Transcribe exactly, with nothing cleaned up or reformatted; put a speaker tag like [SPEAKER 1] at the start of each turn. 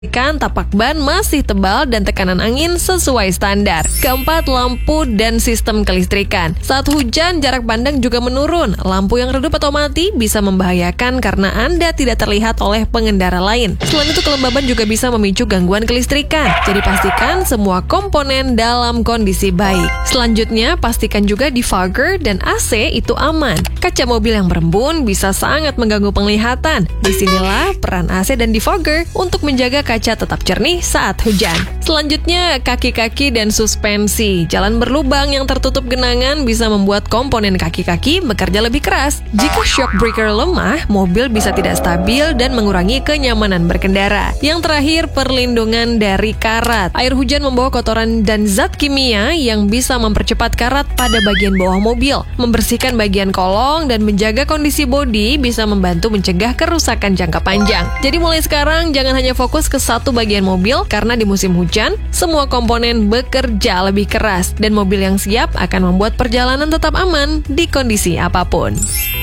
[SPEAKER 1] Kan tapak ban masih tebal dan tekanan angin sesuai standar. Keempat, lampu dan sistem kelistrikan. Saat hujan, jarak pandang juga menurun. Lampu yang redup atau mati bisa membahayakan karena Anda tidak terlihat oleh pengendara lain. Selain itu, kelembaban juga bisa memicu gangguan kelistrikan. Jadi pastikan semua komponen dalam kondisi baik. Selanjutnya, pastikan juga defogger dan A C itu aman. Kaca mobil yang berembun bisa sangat mengganggu penglihatan. Disinilah peran A C dan defogger untuk menjaga kaca tetap jernih saat hujan. Selanjutnya, kaki-kaki dan suspensi. Jalan berlubang yang tertutup genangan bisa membuat komponen kaki-kaki bekerja lebih keras. Jika shock breaker lemah, mobil bisa tidak stabil dan mengurangi kenyamanan berkendara. Yang terakhir, perlindungan dari karat. Air hujan membawa kotoran dan zat kimia yang bisa mempercepat karat pada bagian bawah mobil. Membersihkan bagian kolong dan menjaga kondisi bodi bisa membantu mencegah kerusakan jangka panjang. Jadi mulai sekarang, jangan hanya fokus ke satu bagian mobil, karena di musim hujan, semua komponen bekerja lebih keras dan mobil yang siap akan membuat perjalanan tetap aman di kondisi apapun.